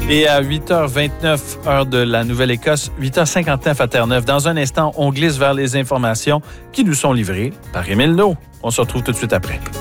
Et à 8h29, heure de la Nouvelle-Écosse, 8h59 à Terre-Neuve. Dans un instant, on glisse vers les informations qui nous sont livrées par Émile Naud. On se retrouve tout de suite après.